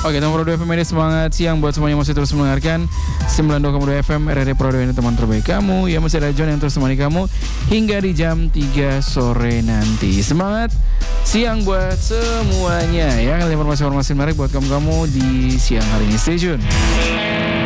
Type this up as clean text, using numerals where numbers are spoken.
Oke, teman Pro 2 FM ini semangat siang buat semuanya masih terus mendengarkan 92,2 FM RRI Pro 2 ini teman terbaik kamu. Ya masih ada John yang terus menemani kamu hingga di jam 3 sore nanti. Semangat siang buat semuanya ya. Informasi-informasi menarik buat kamu di siang hari ini. Stay tune.